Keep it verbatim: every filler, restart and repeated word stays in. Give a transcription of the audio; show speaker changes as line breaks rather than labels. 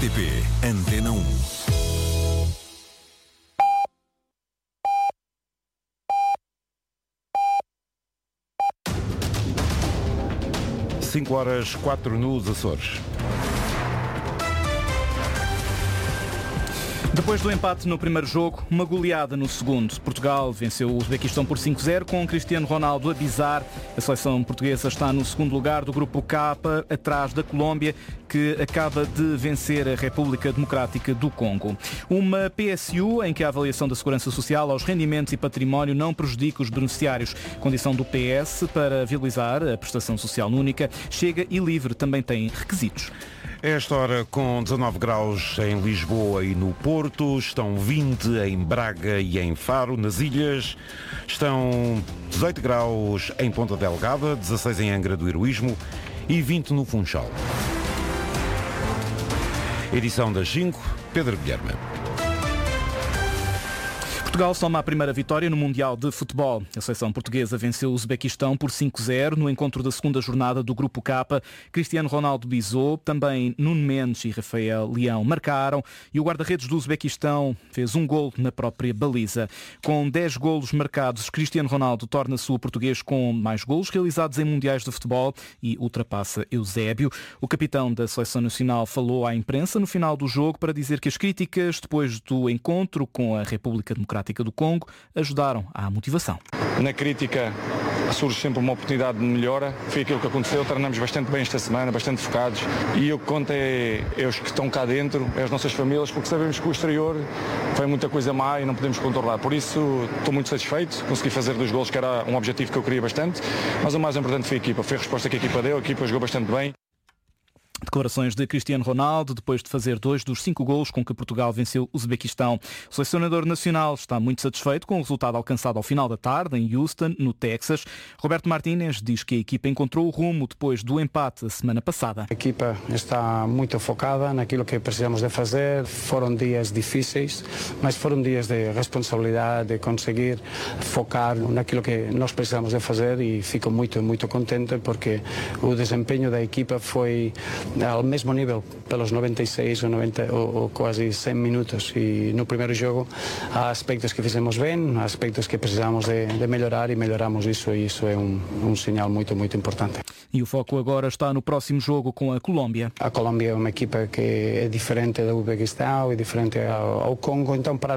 T P Antena um.
cinco horas, quatro nos Açores.
Depois do empate no primeiro jogo, uma goleada no segundo. Portugal venceu o Uzbequistão por cinco a zero com Cristiano Ronaldo a bizar. A seleção portuguesa está no segundo lugar do grupo K, atrás da Colômbia, que acaba de vencer a República Democrática do Congo. Uma P S U em que a avaliação da Segurança Social aos rendimentos e património não prejudica os beneficiários. Condição do P S para viabilizar a prestação social única. Chega e Livre também tem requisitos.
Esta hora com dezanove graus em Lisboa e no Porto, estão vinte em Braga e em Faro, nas ilhas, estão dezoito graus em Ponta Delgada, dezasseis em Angra do Heroísmo e vinte no Funchal. Edição das cinco, Pedro Guilherme.
Portugal soma a primeira vitória no Mundial de Futebol. A seleção portuguesa venceu o Uzbequistão por cinco a zero no encontro da segunda jornada do Grupo K. Cristiano Ronaldo bizou, também Nuno Mendes e Rafael Leão marcaram e o guarda-redes do Uzbequistão fez um golo na própria baliza. Com dez golos marcados, Cristiano Ronaldo torna-se o português com mais golos realizados em Mundiais de Futebol e ultrapassa Eusébio. O capitão da seleção nacional falou à imprensa no final do jogo para dizer que as críticas depois do encontro com a República Democrática do Congo ajudaram à motivação.
Na crítica surge sempre uma oportunidade de melhora. Foi aquilo que aconteceu. Treinamos bastante bem esta semana, bastante focados. E o que conta é, é os que estão cá dentro, é as nossas famílias, porque sabemos que o exterior foi muita coisa má e não podemos controlar. Por isso estou muito satisfeito. Consegui fazer dois golos, que era um objetivo que eu queria bastante. Mas o mais importante foi a equipa. Foi a resposta que a equipa deu. A equipa jogou bastante bem.
Declarações de Cristiano Ronaldo depois de fazer dois dos cinco golos com que Portugal venceu o Uzbequistão. O selecionador nacional está muito satisfeito com o resultado alcançado ao final da tarde em Houston, no Texas. Roberto Martínez diz que a equipa encontrou o rumo depois do empate a semana passada.
A equipa está muito focada naquilo que precisamos de fazer. Foram dias difíceis, mas foram dias de responsabilidade, de conseguir focar naquilo que nós precisamos de fazer e fico muito, muito contente porque o desempenho da equipa foi ao mesmo nível pelos noventa e seis ou, noventa, ou, ou quase cem minutos e no primeiro jogo há aspectos que fizemos bem, há aspectos que precisamos de, de melhorar e melhoramos isso e isso é um, um sinal muito, muito importante.
E o foco agora está no próximo jogo com a Colômbia.
A Colômbia é uma equipa que é diferente do Uzbequistão, é diferente ao, ao Congo, então para